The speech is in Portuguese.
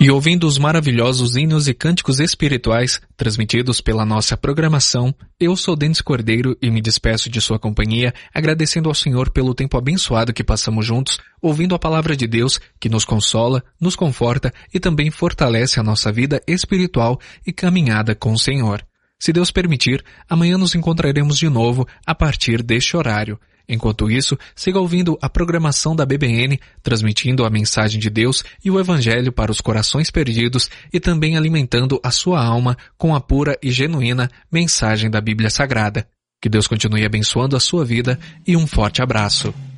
E ouvindo os maravilhosos hinos e cânticos espirituais transmitidos pela nossa programação, eu sou Denis Cordeiro e me despeço de sua companhia, agradecendo ao Senhor pelo tempo abençoado que passamos juntos, ouvindo a palavra de Deus que nos consola, nos conforta e também fortalece a nossa vida espiritual e caminhada com o Senhor. Se Deus permitir, amanhã nos encontraremos de novo a partir deste horário. Enquanto isso, siga ouvindo a programação da BBN, transmitindo a mensagem de Deus e o Evangelho para os corações perdidos e também alimentando a sua alma com a pura e genuína mensagem da Bíblia Sagrada. Que Deus continue abençoando a sua vida e um forte abraço.